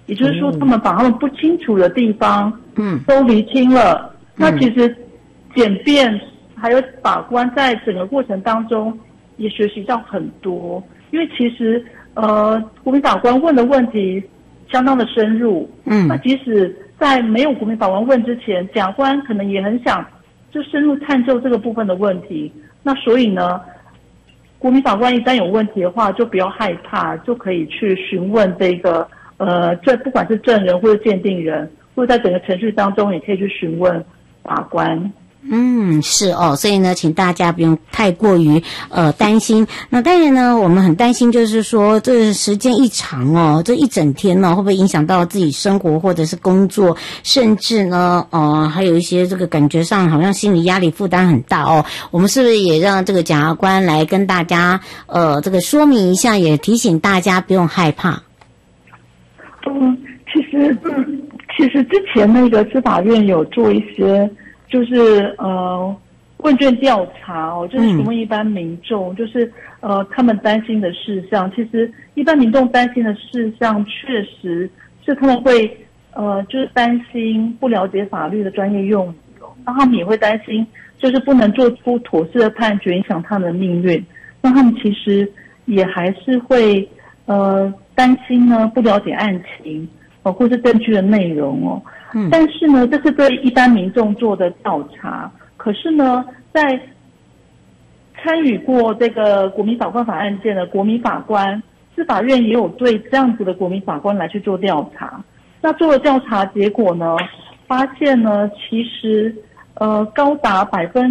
也就是说他们把他们不清楚的地方都厘清了。那其实检辩还有法官在整个过程当中也学习到很多，因为其实国民法官问的问题相当的深入。那即使在没有国民法官问之前，检察官可能也很想就深入探究这个部分的问题。那所以呢，国民法官一旦有问题的话，就不要害怕，就可以去询问这个这不管是证人或者鉴定人，或者在整个程序当中也可以去询问法官。 是哦，所以呢，请大家不用太过于担心。那当然呢，我们很担心，就是说这时间一长哦，这一整天呢，会不会影响到自己生活或者是工作，甚至呢，还有一些这个感觉上好像心理压力负担很大哦。我们是不是也让这个检察官来跟大家这个说明一下，也提醒大家不用害怕？ 其实之前那个司法院有做一些。就是问卷调查就是询问一般民众，就是他们担心的事项。其实一般民众担心的事项，确实是他们会就是担心不了解法律的专业用语，那他们也会担心就是不能做出妥适的判决，影响他们的命运。那他们其实也还是会担心呢不了解案情或是证据的内容但是呢，这是对一般民众做的调查。可是呢，在参与过这个国民法官法案件的国民法官，司法院也有对这样子的国民法官来去做调查。那做了调查结果呢，发现呢，其实高达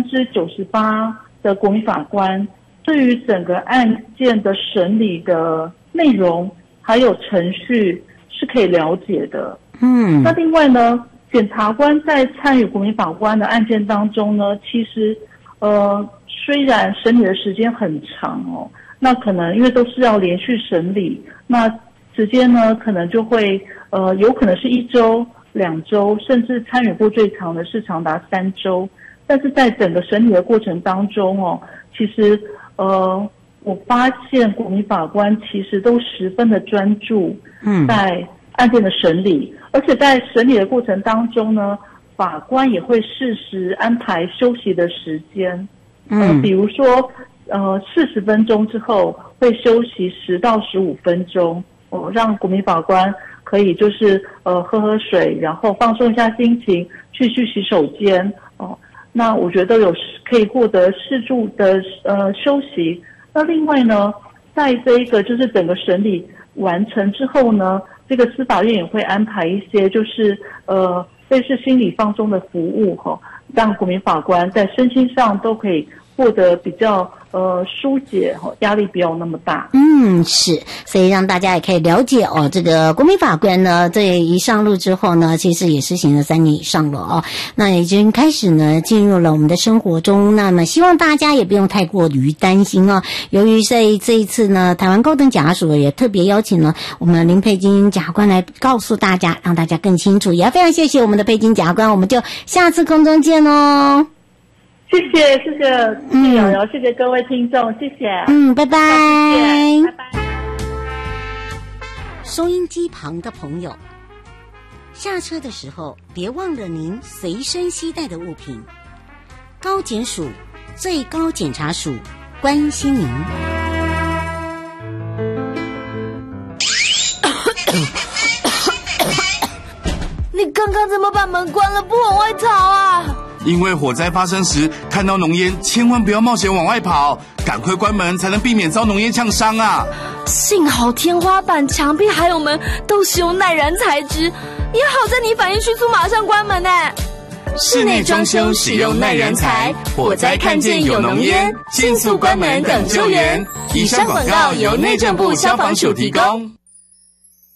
98%的国民法官对于整个案件的审理的内容还有程序是可以了解的。那另外呢，检察官在参与国民法官的案件当中呢，其实虽然审理的时间很长那可能因为都是要连续审理，那时间呢可能就会有可能是1周、2周，甚至参与过最长的是长达3周。但是在整个审理的过程当中其实我发现国民法官其实都十分的专注在案件的审理。而且在审理的过程当中呢，法官也会适时安排休息的时间。比如说40分钟之后会休息10到15分钟让国民法官可以就是喝水，然后放松一下心情，去洗手间那我觉得有可以获得适度的休息。那另外呢，在这一个就是整个审理完成之后呢，这个司法院也会安排一些就是类似心理放松的服务让国民法官在身心上都可以获得比较疏解压力不要那么大。 是，所以让大家也可以了解这个国民法官呢，这一上路之后呢，其实也施行了3年以上了那已经开始呢进入了我们的生活中。那么希望大家也不用太过于担心由于在这一次呢，台湾高等检察署也特别邀请了我们林佩金检察官来告诉大家，让大家更清楚。也非常谢谢我们的佩金检察官，我们就下次空中见谢谢瑶瑶，谢谢各位听众，谢谢。 拜拜。 拜拜。 收音机旁的朋友，下车的时候别忘了您随身携带的物品。高检署最高检察署关心您。 你刚刚怎么把门关了不往外逃啊？ 因为火灾发生时看到浓烟，千万不要冒险往外跑，赶快关门才能避免遭浓烟呛伤啊！ 幸好天花板、墙壁还有门都使用耐燃材质，也好在你反应迅速，马上关门室内装修使用耐燃材，火灾看见有浓烟，迅速关门等救援。以上广告由内政部消防署提供。